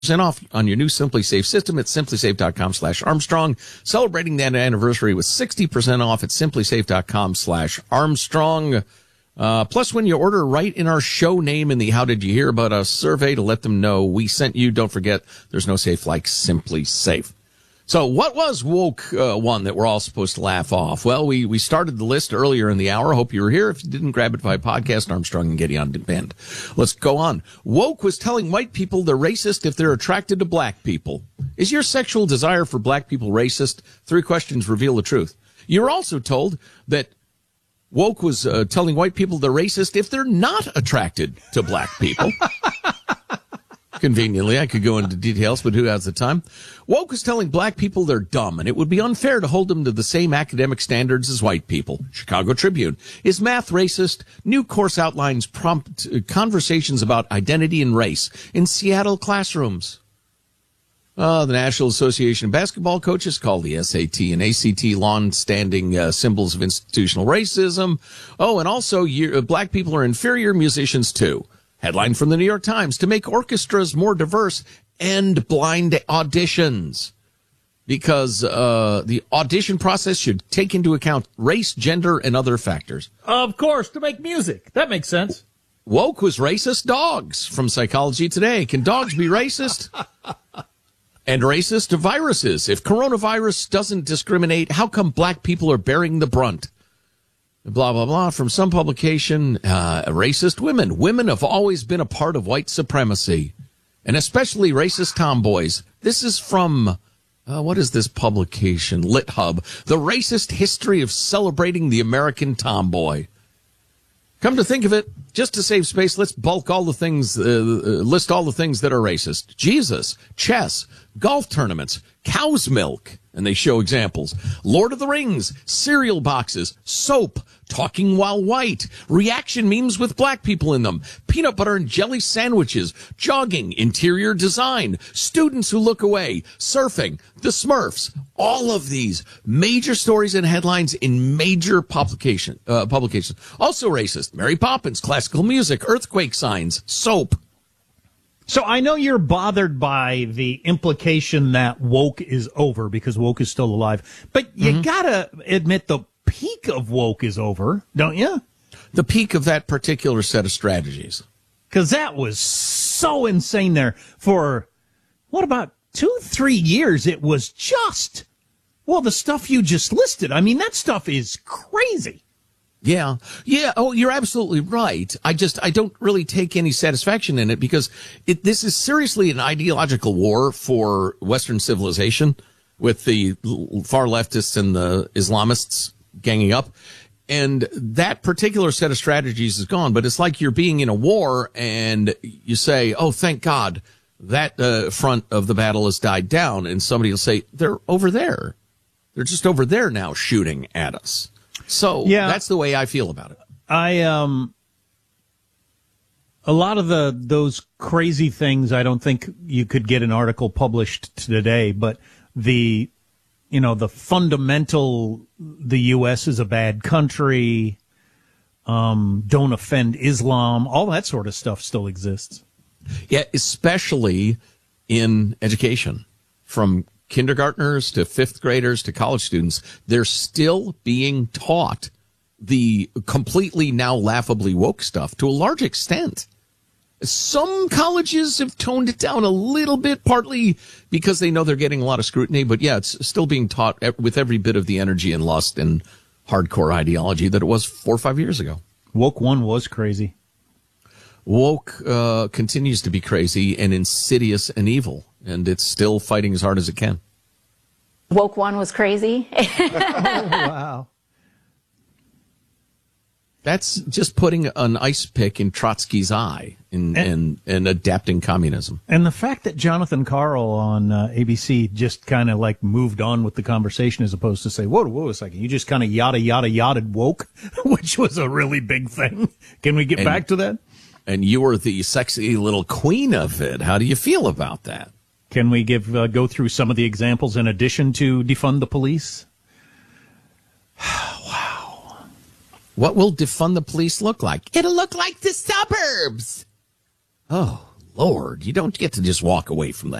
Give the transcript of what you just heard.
off on your new Simply Safe system at simplysafe.com/Armstrong. Celebrating that anniversary with 60% off at simplysafe.com/Armstrong. Plus, when you order, write in our show name in the How Did You Hear About Us survey to let them know we sent you. Don't forget, there's no safe like Simply Safe. So what was woke one that we're all supposed to laugh off? Well, we started the list earlier in the hour. Hope you were here. If you didn't, grab it via podcast, Armstrong and Getty on demand. Let's go on. Woke was telling white people they're racist if they're attracted to black people. Is your sexual desire for black people racist? 3 questions reveal the truth. You're also told that woke was telling white people they're racist if they're not attracted to black people. Conveniently, I could go into details, but who has the time? Woke is telling black people they're dumb, and it would be unfair to hold them to the same academic standards as white people. Chicago Tribune. Is math racist? New course outlines prompt conversations about identity and race in Seattle classrooms. The National Association of Basketball Coaches call the SAT and ACT long-standing symbols of institutional racism. Oh, and also black people are inferior musicians, too. Headline from the New York Times, to make orchestras more diverse, end blind auditions. Because the audition process should take into account race, gender, and other factors. Of course, to make music. That makes sense. Woke was racist dogs from Psychology Today. Can dogs be racist? And racist to viruses. If coronavirus doesn't discriminate, how come black people are bearing the brunt? Blah, blah, blah. From some publication, racist women. Women have always been a part of white supremacy, and especially racist tomboys. This is from, what is this publication? LitHub. The Racist History of Celebrating the American Tomboy. Come to think of it, just to save space, let's bulk all the things, list all the things that are racist. Jesus, chess, golf tournaments, cow's milk, and they show examples. Lord of the Rings, cereal boxes, soap, talking while white, reaction memes with black people in them, peanut butter and jelly sandwiches, jogging, interior design, students who look away, surfing, the Smurfs. All of these major stories and headlines in major publications. Also racist. Mary Poppins, classical music, earthquake signs, soap. So I know you're bothered by the implication that woke is over because woke is still alive, but you gotta admit the peak of woke is over, don't you? The peak of that particular set of strategies. Because that was so insane there for, what, about 2-3 years? It was just, well, the stuff you just listed. I mean, that stuff is crazy. Yeah. Oh, you're absolutely right. I don't really take any satisfaction in it because this is seriously an ideological war for Western civilization with the far leftists and the Islamists ganging up. And that particular set of strategies is gone, but it's like you're being in a war and you say, oh, thank God that front of the battle has died down. And somebody will say, they're over there. They're just over there now shooting at us. So that's the way I feel about it. A lot of those crazy things, I don't think you could get an article published today, but the fundamental, the U.S. is a bad country, don't offend Islam, all that sort of stuff still exists. Yeah, especially in education, from kindergartners to 5th graders to college students, they're still being taught the completely now laughably woke stuff to a large extent. Some colleges have toned it down a little bit, partly because they know they're getting a lot of scrutiny. But yeah, it's still being taught with every bit of the energy and lust and hardcore ideology that it was 4 or 5 years ago. Woke one was crazy. Woke continues to be crazy and insidious and evil, and it's still fighting as hard as it can. Woke one was crazy. Oh, wow. That's just putting an ice pick in Trotsky's eye and adapting communism. And the fact that Jonathan Karl on ABC just kind of like moved on with the conversation as opposed to say, whoa a second, you just kind of yada woke, which was a really big thing. Can we get back to that? And you were the sexy little queen of it. How do you feel about that? Can we go through some of the examples in addition to defund the police? Wow. What will defund the police look like? It'll look like the suburbs. Oh, Lord, you don't get to just walk away from that.